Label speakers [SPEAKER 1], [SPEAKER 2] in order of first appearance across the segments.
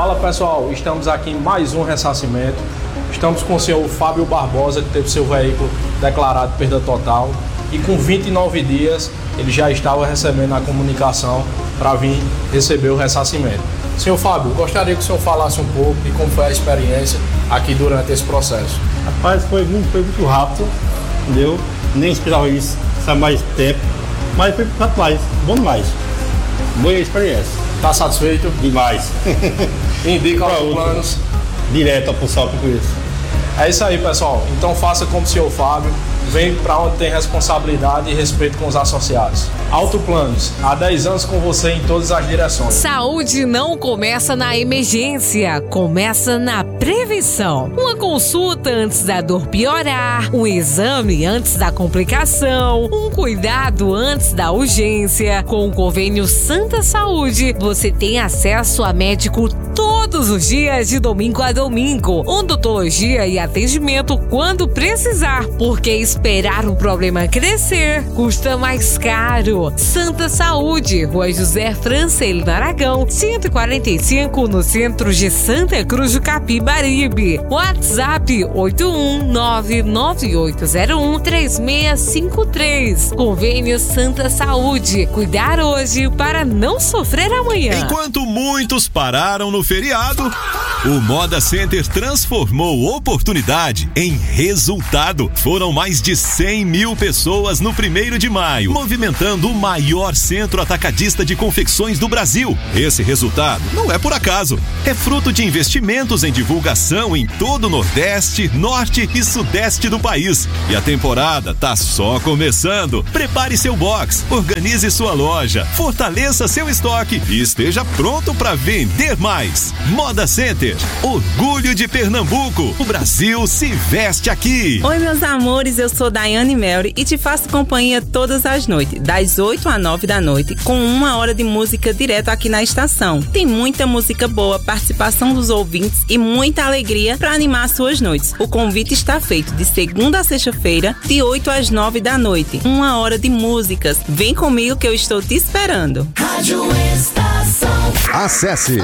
[SPEAKER 1] Fala pessoal, estamos aqui em mais um ressarcimento. Estamos com o senhor Fábio Barbosa, que teve seu veículo declarado perda total. E com 29 dias ele já estava recebendo a comunicação para vir receber o ressarcimento. Senhor Fábio, gostaria que o senhor falasse um pouco de como foi a experiência aqui durante esse processo.
[SPEAKER 2] Rapaz, foi muito rápido, entendeu? Nem esperava isso, sabe, mais tempo. Mas foi rapaz, bom demais. Boa experiência.
[SPEAKER 1] Está satisfeito?
[SPEAKER 2] Demais.
[SPEAKER 1] Indica aos planos.
[SPEAKER 2] Direto ao pessoal que conheço.
[SPEAKER 1] É isso aí, pessoal. Então faça como o senhor Fábio. Vem para onde tem responsabilidade e respeito com os associados. Autoplanos, há 10 anos com você em todas as direções.
[SPEAKER 3] Saúde não começa na emergência, começa na prevenção. Uma consulta antes da dor piorar, um exame antes da complicação, um cuidado antes da urgência. Com o convênio Santa Saúde, você tem acesso a médico todos os dias de domingo a domingo, odontologia e atendimento quando precisar, porque esperar o problema crescer custa mais caro. Santa Saúde, Rua José Francelino Aragão, 145, no centro de Santa Cruz do Capibaribe. WhatsApp 81998013653. Convênio Santa Saúde. Cuidar hoje para não sofrer amanhã.
[SPEAKER 4] Enquanto muitos pararam no feriado, o Moda Center transformou oportunidade em resultado. Foram mais de 100 mil pessoas no 1º de maio, movimentando o maior centro atacadista de confecções do Brasil. Esse resultado não é por acaso. É fruto de investimentos em divulgação em todo o Nordeste, Norte e Sudeste do país. E a temporada tá só começando. Prepare seu box, organize sua loja, fortaleça seu estoque e esteja pronto para vender mais. Moda Center, orgulho de Pernambuco. O Brasil se veste aqui.
[SPEAKER 5] Oi, meus amores, eu sou Daiane Melry e te faço companhia todas as noites, das 8 às 9 da noite, com 1 hora de música direto aqui na estação. Tem muita música boa, participação dos ouvintes e muita alegria para animar suas noites. O convite está feito de segunda a sexta-feira, de 8 às 9 da noite. 1 hora de músicas. Vem comigo que eu estou te esperando.
[SPEAKER 6] Rádio Estação.
[SPEAKER 7] Acesse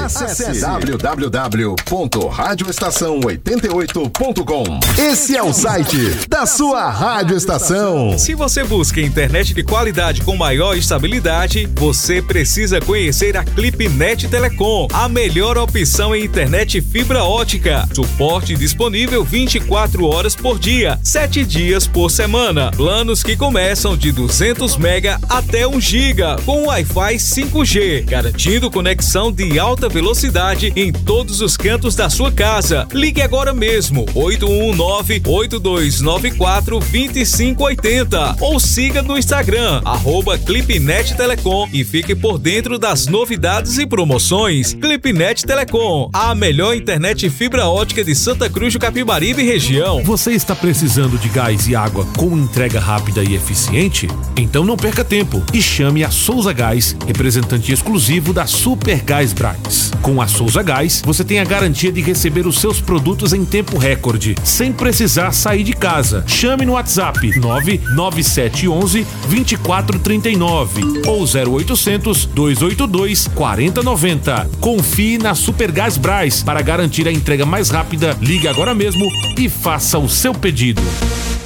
[SPEAKER 7] www.radioestação88.com. Esse é o site da sua Rádio Estação.
[SPEAKER 8] Se você busca internet de qualidade com maior estabilidade, você precisa conhecer a Clipnet Telecom, a melhor opção em internet fibra ótica. Suporte disponível 24 horas por dia, 7 dias por semana. Planos que começam de 200 mega até 1 giga, com Wi-Fi 5G, garantindo conexão de alta velocidade em todos os cantos da sua casa. Ligue agora mesmo, 819-8294-2580 ou siga no Instagram, @Clipnet Telecom e fique por dentro das novidades e promoções. Clipnet Telecom, a melhor internet fibra ótica de Santa Cruz do Capibaribe e região.
[SPEAKER 9] Você está precisando de gás e água com entrega rápida e eficiente? Então não perca tempo e chame a Souza Gás, representante exclusivo da Super Gás Brás. Com a Souza Gás, você tem a garantia de receber os seus produtos em tempo recorde, sem precisar sair de casa. Chame no WhatsApp 99711 2439 ou 0800 282 4090. Confie na Super Gás Brás para garantir a entrega mais rápida. Ligue agora mesmo e faça o seu pedido.